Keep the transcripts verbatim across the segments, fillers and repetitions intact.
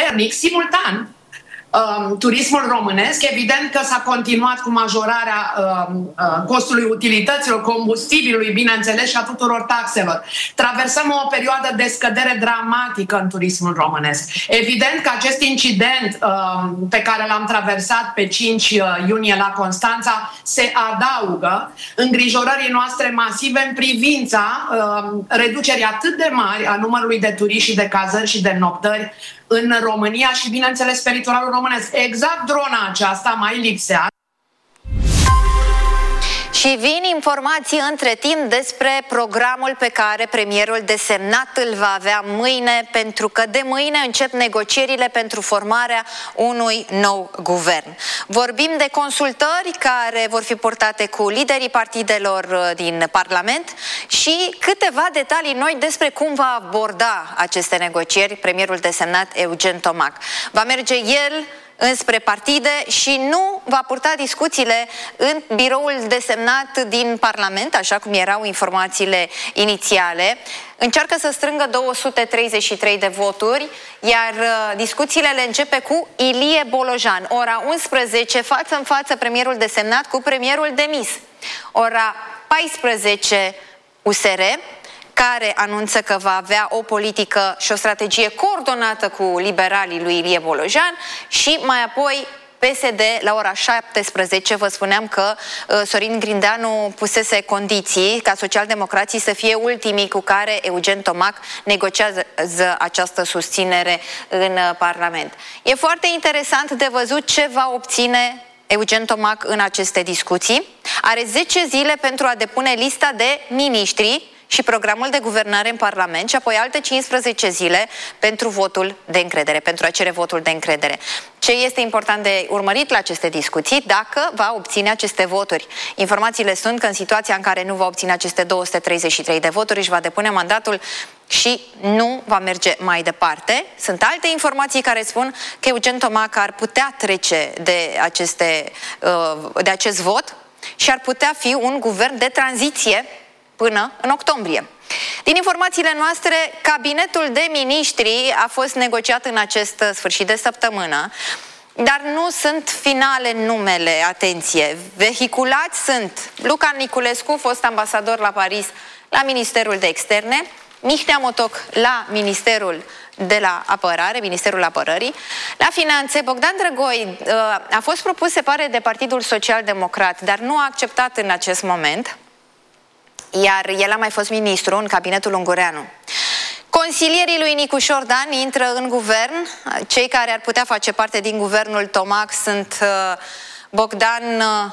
simultan. Um, turismul românesc, evident că s-a continuat cu majorarea um, uh, costului utilităților, combustibilului, bineînțeles, și a tuturor taxelor. Traversăm o perioadă de scădere dramatică în turismul românesc. Evident că acest incident um, pe care l-am traversat pe cinci iunie la Constanța se adaugă îngrijorării noastre masive în privința um, reducerii atât de mari a numărului de turiști și de cazări și de noptări în România și, bineînțeles, pe litoralul românesc. Exact drona aceasta mai lipsea. Și vin informații între timp despre programul pe care premierul desemnat îl va avea mâine, pentru că de mâine încep negocierile pentru formarea unui nou guvern. Vorbim de consultări care vor fi purtate cu liderii partidelor din Parlament și câteva detalii noi despre cum va aborda aceste negocieri premierul desemnat Eugen Tomac. Va merge el înspre partide și nu va purta discuțiile în biroul desemnat din Parlament, așa cum erau informațiile inițiale. Încearcă să strângă două sute treizeci și trei de voturi, iar discuțiile le începe cu Ilie Bolojan. Ora unsprezece, față în față premierul desemnat cu premierul demis. Ora paisprezece, U S R, care anunță că va avea o politică și o strategie coordonată cu liberalii lui Ilie Bolojan, și mai apoi P S D la ora șaptesprezece. Vă spuneam că uh, Sorin Grindeanu pusese condiții ca socialdemocrații să fie ultimii cu care Eugen Tomac negociază această susținere în uh, Parlament. E foarte interesant de văzut ce va obține Eugen Tomac în aceste discuții. Are zece zile pentru a depune lista de miniștri și programul de guvernare în Parlament și apoi alte cincisprezece zile pentru votul de încredere, pentru a cere votul de încredere. Ce este important de urmărit la aceste discuții? Dacă va obține aceste voturi. Informațiile sunt că în situația în care nu va obține aceste două sute treizeci și trei de voturi, își va depune mandatul și nu va merge mai departe. Sunt alte informații care spun că Eugen Tomac ar putea trece de, aceste, de acest vot și ar putea fi un guvern de tranziție până în octombrie. Din informațiile noastre, cabinetul de miniștri a fost negociat în acest sfârșit de săptămână, dar nu sunt finale numele, atenție. Vehiculați sunt Luca Niculescu, fost ambasador la Paris, la Ministerul de Externe, Mihnea Motoc la Ministerul de la Apărare, Ministerul Apărării. La Finanțe, Bogdan Drăgoi a fost propus, se pare, de Partidul Social Democrat, dar nu a acceptat în acest moment, iar el a mai fost ministru în cabinetul Ungureanu. Consilierii lui Nicușor Dan intră în guvern. Cei care ar putea face parte din guvernul Tomac sunt uh, Bogdan uh,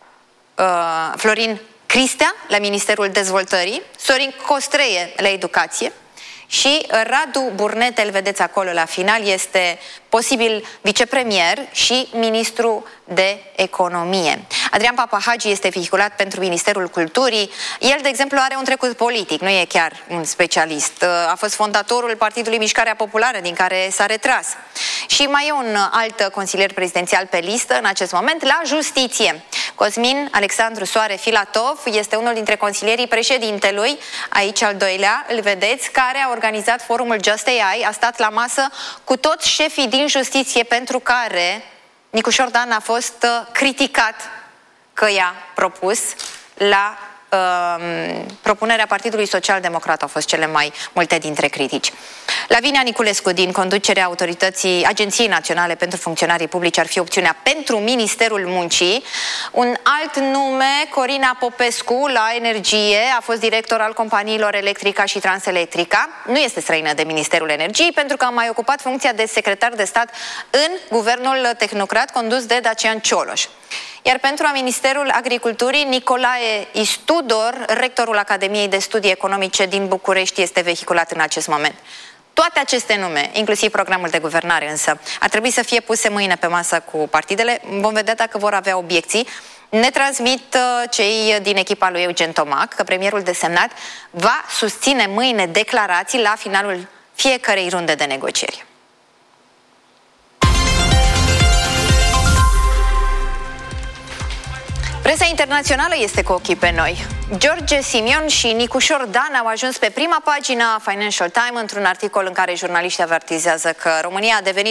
uh, Florin Cristea la Ministerul Dezvoltării, Sorin Costreie la Educație și Radu Burnete, îl vedeți acolo la final, este posibil vicepremier și ministru de economie. Adrian Papahagi este vehiculat pentru Ministerul Culturii. El, de exemplu, are un trecut politic, nu e chiar un specialist. A fost fondatorul Partidului Mișcarea Populară, din care s-a retras. Și mai e un alt consilier prezidențial pe listă în acest moment, la Justiție. Cosmin Alexandru Soare Filatov este unul dintre consilierii președintelui, aici al doilea, îl vedeți, care a organizat forumul Just A I, a stat la masă cu toți șefii din justiție, pentru care Nicușor Dan a fost uh, criticat că i-a propus la uh, propunerea Partidului Social Democrat. Au fost cele mai multe dintre critici. Lavinia Niculescu, din conducerea autorității Agenției Naționale pentru Funcționarii Publici, ar fi opțiunea pentru Ministerul Muncii. Un alt nume, Corina Popescu, la Energie, a fost director al companiilor Electrica și Transelectrica. Nu este străină de Ministerul Energiei, pentru că a mai ocupat funcția de secretar de stat în guvernul tehnocrat condus de Dacian Cioloș. Iar pentru Ministerul Agriculturii, Nicolae Istudor, rectorul Academiei de Studii Economice din București, este vehiculat în acest moment. Toate aceste nume, inclusiv programul de guvernare, însă, ar trebui să fie puse mâine pe masă cu partidele. Vom vedea dacă vor avea obiecții. Ne transmit uh, cei din echipa lui Eugen Tomac că premierul desemnat va susține mâine declarații la finalul fiecărei runde de negocieri. Presa internațională este cu ochii pe noi. George Simion și Nicușor Dan au ajuns pe prima pagină a Financial Times într-un articol în care jurnaliștii avertizează că România a devenit